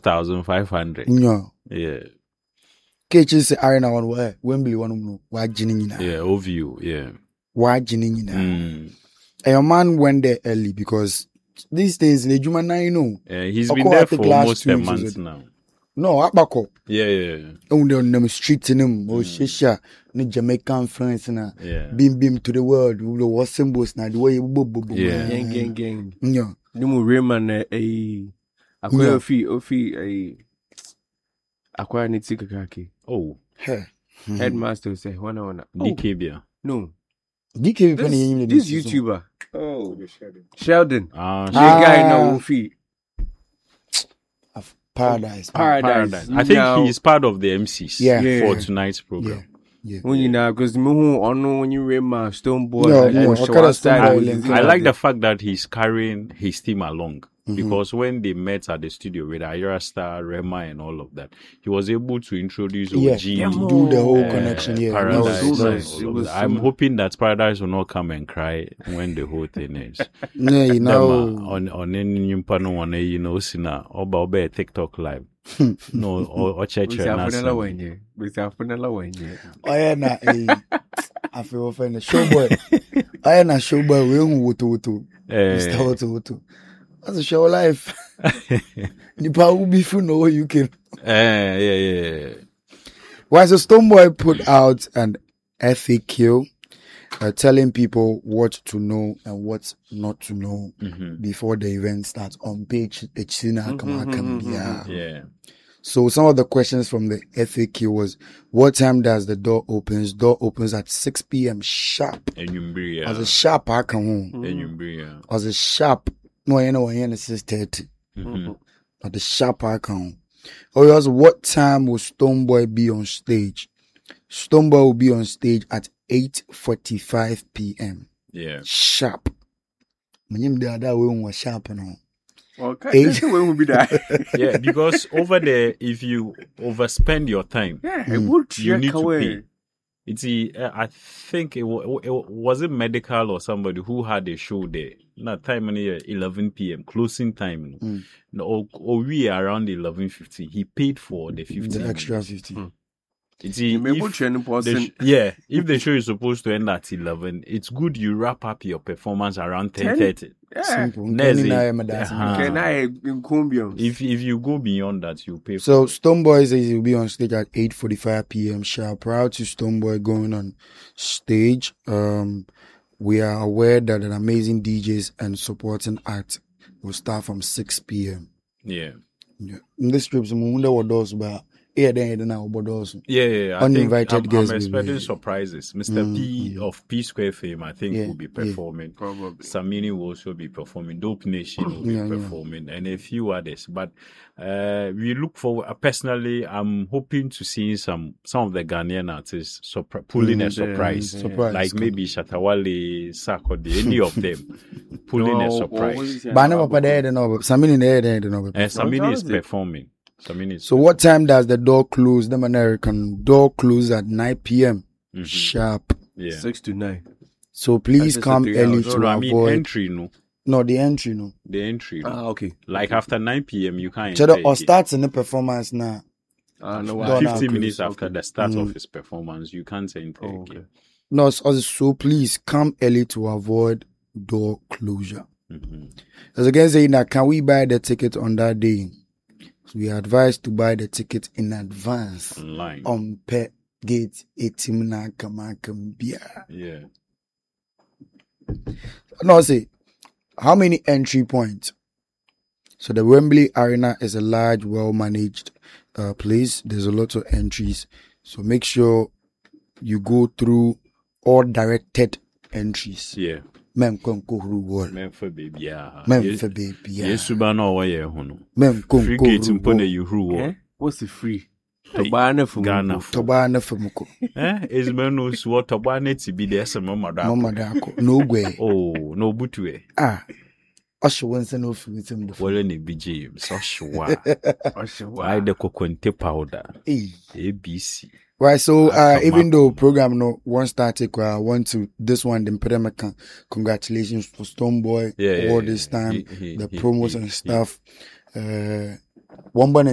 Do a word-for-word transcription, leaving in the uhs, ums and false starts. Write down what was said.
thousand five hundred. No. Yeah. K H C Arena one where Wembley one no. Why Jinina? Yeah, overview. Yeah. Why Jinina? Mm. And your man went there early because these days, the Juma you know. Yeah, he's Oko been there I think for last almost two a weeks, month is it? now. No, Abako. Yeah, yeah, yeah. On the them street in him, or Shisha, the Jamaican friends na Yeah. beam beam to the world. We the what symbols na the way you bo bo bo. Yeah. Gang, gang, gang. Yeah. Numu Raymond, eh, eh, Akwai Yeah. Ofi, Ofi, eh, Akwai Nitsika Kaki. Oh, Hey. Headmaster say, one hour. D K B. No. D K This, funny this YouTuber. Oh, the Sheldon. Sheldon. Ah, The Ah. guy no Ofi. Paradise. Paradise. Paradise. I think Now- he's part of the M Cs Yeah. for Yeah. tonight's Yeah. program. Yeah. When you know, because me who ono when you read my Stone Boy, No, like, no, oh, what show kind of outside Stone Boy with link? his I thing like the there. fact that he's carrying his team along Mhm. because when they met at the studio with Ayra Star, Rema, and all of that, he was able to introduce Yeah. O G. Yeah, To do the whole uh, connection. Yeah. Paradise. That was so and so nice. all It of was that. so I'm nice. hoping that Paradise will not come and cry when the whole thing is. No, you Them, uh, know. on on any new panel on a you know sina oba oba TikTok live. No, or or church We say Afunela wenye. We say Afunela wenye. I am na eh. I feel offended. Showboy. I am na showboy. We don't want to to. Mister Woto Woto. That's a show life. Nipa will be for no you can. Eh, yeah, yeah. Why so Stonebwoy put out an F A Q uh, telling people what to know and what not to know Mm-hmm. before the event starts on page Echina Mhm, yeah. Yeah. So some of the questions from the F A Q was, what time does the door opens? Door opens at six p.m. sharp. Enyumbria. As a sharp I can home. Enyumbria. As a sharp no you know when six thirty. Mm-hmm. At the sharp I can. Oh yes, what time will Stonebwoy be on stage? Stonebwoy will be on stage at eight forty-five p.m. Yeah. Sharp. Manyim the other way was sharp now. Okay. Eight. That's the way we be that. Yeah, because over there, if you overspend your time, Yeah, Mm. it would you need check to away. pay. It's uh, I think it, wa- it wa- was it medical or somebody who had a show there. Not time in here, eleven p.m. closing time. No, Mm. no or, or we around eleven fifty. He paid for the fifty. The extra minutes. fifty. Mm. It's You may put if training the person. sh- yeah, if the show is supposed to end at eleven, it's good you wrap up your performance around ten thirty. Yeah. Simple. Nezi. Kenny na ya madasi. Uh-huh. Can I in Cumbium? If if you go beyond that, you pay. For So Stonebwoy says he'll be on stage at eight forty-five p.m. sharp. Prior to Stonebwoy going on stage, um, we are aware that an amazing D Js and supporting act will start from six p.m. yeah. Yeah. In this trip, some wonder what does, but yeah, then you know what does. Yeah, yeah, yeah. I Uninvited think I'm, guests I'm will expecting be- surprises. Mister P of P Square fame, I think, Yeah, will be yeah. performing. Probably. Samini will also be performing. Dope Nation will be Yeah, yeah. performing, and a few others. But uh, we look forward. Uh, personally, I'm hoping to see some some of the Ghanaian artists surpri- pulling a Mhm. surprise, Yeah, Surprise. like maybe Shatawale, Sakode, any of them pulling a No, surprise. what is it? But I never put there, no, but somebody in there, they don't know. And Samini is Honestly. performing. Samini is So what time does the door close? The American door close at nine p.m. Mhm. sharp. Yeah. Six to nine. So please That's just a come three early hours. No, to no, I mean avoid. entry, no. no, the entry, no. The entry, no. Ah, okay. Like after nine p.m. you can't Cheddar enter or again. starts in the performance now. Ah, no, Don't why? know. fifty close. minutes after Okay. the start Mm. of his performance, you can't enter Oh, okay. again. No, so, so please come early to avoid door closure. Mhm. As again saying that, can we buy the ticket on that day? So we are advised to buy the ticket in advance Online. on pet gate eighteen na kama kambia. Yeah. No, say how many entry points? So the Wembley Arena is a large, well-managed uh, place. There's a lot of entries. So make sure you go through all directed entries. Yeah. Mem konko wall. Memphis baby. Yeah. Mem for baby. Yes, Suba no way hono. Mem Free gate konko mpone wall. you who Eh? What's the free? Hey, To buy enough for Ghana. Ghana. Toba na famuko. Eh? Is menus what abane to be there some mama da. Mama dako. No way. Oh, no butwe. Ah. Osho wansa no fi with him before. Wale ni B J so shwa. Wow. Why the coconte powder? Hey. A B C. Right, so uh, After even Marco. though program no one started, I want to this one the Mpedemeka. Congratulations for Stonebwoy Yeah, yeah, all yeah, this yeah. time, He- he- the he- promos he- and he- stuff. Uh, one